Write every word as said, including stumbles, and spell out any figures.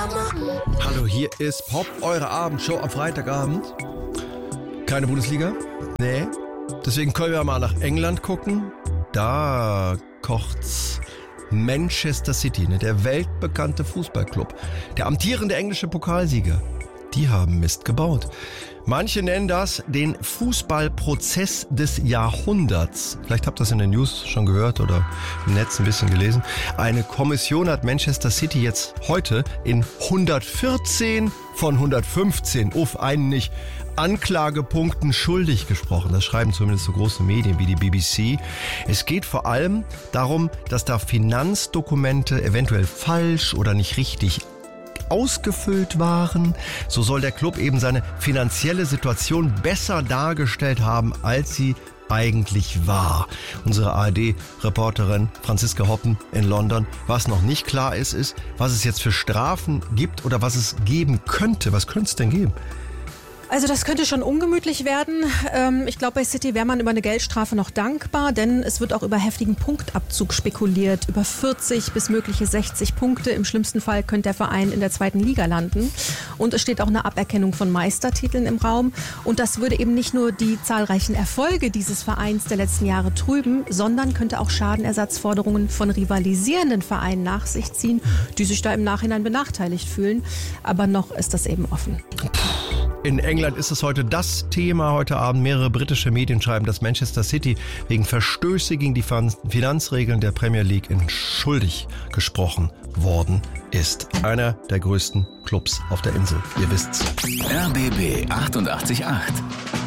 Hallo, hier ist Pop, eure Abendshow am Freitagabend. Keine Bundesliga? Nee. Deswegen können wir mal nach England gucken. Da kocht's. Manchester City, ne, der weltbekannte Fußballclub. Der amtierende englische Pokalsieger. Die haben Mist gebaut. Manche nennen das den Fußballprozess des Jahrhunderts. Vielleicht habt ihr das in den News schon gehört oder im Netz ein bisschen gelesen. Eine Kommission hat Manchester City jetzt heute in hundertvierzehn von hundertfünfzehn, uff, einen nicht, Anklagepunkten schuldig gesprochen. Das schreiben zumindest so große Medien wie die B B C. Es geht vor allem darum, dass da Finanzdokumente eventuell falsch oder nicht richtig ausgefüllt waren. So soll der Club eben seine finanzielle Situation besser dargestellt haben, als sie eigentlich war. Unsere A R D-Reporterin Franziska Hoppen in London. Was noch nicht klar ist, ist, was es jetzt für Strafen gibt oder was es geben könnte. Was könnte es denn geben? Also das könnte schon ungemütlich werden. Ich glaube, bei City wäre man über eine Geldstrafe noch dankbar, denn es wird auch über heftigen Punktabzug spekuliert. Über vierzig bis mögliche sechzig Punkte. Im schlimmsten Fall könnte der Verein in der zweiten Liga landen. Und es steht auch eine Aberkennung von Meistertiteln im Raum. Und das würde eben nicht nur die zahlreichen Erfolge dieses Vereins der letzten Jahre trüben, sondern könnte auch Schadenersatzforderungen von rivalisierenden Vereinen nach sich ziehen, die sich da im Nachhinein benachteiligt fühlen. Aber noch ist das eben offen. In England ist es heute das Thema. Heute Abend mehrere britische Medien schreiben, dass Manchester City wegen Verstöße gegen die Finanzregeln der Premier League in schuldig gesprochen worden ist. Einer der größten Clubs auf der Insel. Ihr wisst's. R B B achtundachtzig Komma acht